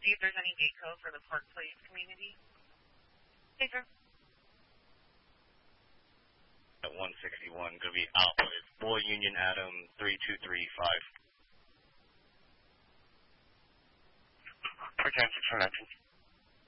see if there's any gate code for the Park Place community. Hey, sir. At 161, going to be output. Boy Union Adam 3235. Park 6 for 19.